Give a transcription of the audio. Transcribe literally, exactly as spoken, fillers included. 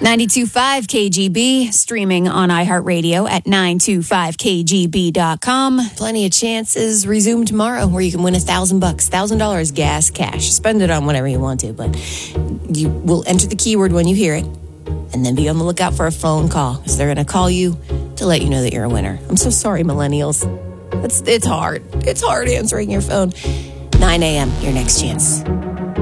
ninety-two point five K G B, streaming on iHeartRadio at nine two five K G B dot com. Plenty of chances. Resume tomorrow where you can win a thousand bucks, thousand dollars gas, cash. Spend it on whatever you want to, but you will enter the keyword when you hear it, and then be on the lookout for a phone call, because they're going to call you to let you know that you're a winner. I'm so sorry, millennials. It's, it's hard. It's hard answering your phone. nine a.m., your next chance.